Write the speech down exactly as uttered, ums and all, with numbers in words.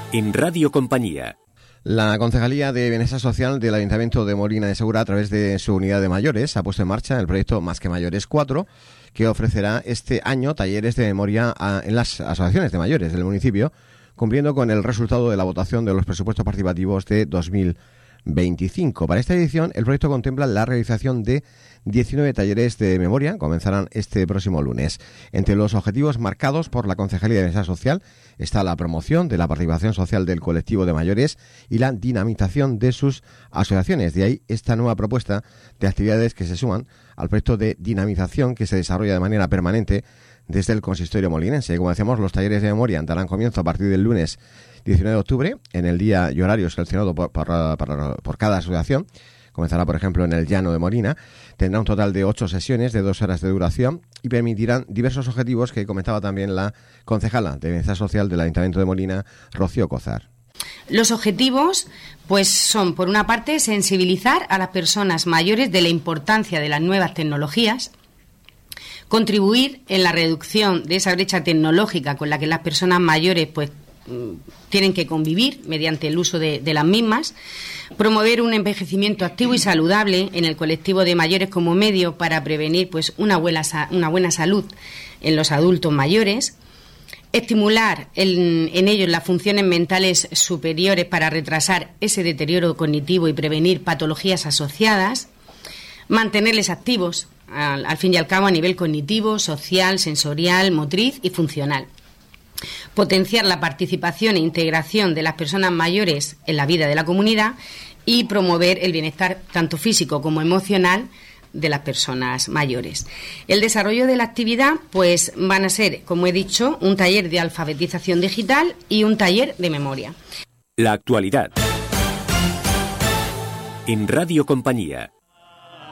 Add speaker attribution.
Speaker 1: En Radio Compañía.
Speaker 2: La Concejalía de Bienestar Social del Ayuntamiento de Molina de Segura, a través de su unidad de mayores, ha puesto en marcha el proyecto Más que Mayores cuatro, que ofrecerá este año talleres de memoria a, en las asociaciones de mayores del municipio, cumpliendo con el resultado de la votación de los presupuestos participativos de dos mil veinticinco. Para esta edición, el proyecto contempla la realización de diecinueve talleres de memoria, comenzarán este próximo lunes. Entre los objetivos marcados por la Concejalía de Bienestar Social está la promoción de la participación social del colectivo de mayores y la dinamización de sus asociaciones. De ahí esta nueva propuesta de actividades que se suman al proyecto de dinamización que se desarrolla de manera permanente desde el consistorio molinense. Como decíamos, los talleres de memoria darán comienzo a partir del lunes diecinueve de octubre, en el día y horario seleccionado por, por, por, por cada asociación. Comenzará, por ejemplo, en el Llano de Molina. Tendrá un total de ocho sesiones de dos horas de duración y permitirán diversos objetivos que comentaba también la concejala de Bienestar Social del Ayuntamiento de Molina, Rocío Cozar.
Speaker 3: Los objetivos, pues, son, por una parte, sensibilizar a las personas mayores de la importancia de las nuevas tecnologías, contribuir en la reducción de esa brecha tecnológica con la que las personas mayores, pues, tienen que convivir mediante el uso de, de las mismas, promover un envejecimiento activo y saludable en el colectivo de mayores como medio para prevenir, pues, una buena, una buena salud en los adultos mayores, estimular en, en ellos las funciones mentales superiores para retrasar ese deterioro cognitivo y prevenir patologías asociadas, mantenerles activos al, al fin y al cabo a nivel cognitivo, social, sensorial, motriz y funcional. Potenciar la participación e integración de las personas mayores en la vida de la comunidad y promover el bienestar tanto físico como emocional de las personas mayores. El desarrollo de la actividad, pues, van a ser, como he dicho, un taller de alfabetización digital y un taller de memoria.
Speaker 1: La actualidad. En Radio Compañía.